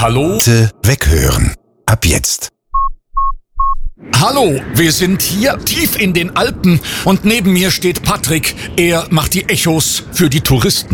Hallo? Bitte weghören. Ab jetzt. Hallo, wir sind hier tief in den Alpen und neben mir steht Patrick. Er macht die Echos für die Touristen.